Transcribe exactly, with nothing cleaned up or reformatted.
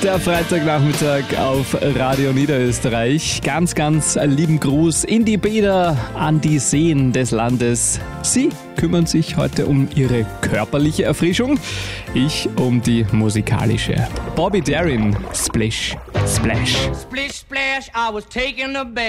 Der Freitagnachmittag auf Radio Niederösterreich. Ganz, ganz lieben Gruß in die Bäder, an die Seen des Landes. Sie kümmern sich heute um ihre körperliche Erfrischung, ich um die musikalische. Bobby Darin, Splish, Splash. Splish, splash, I was taking a bath.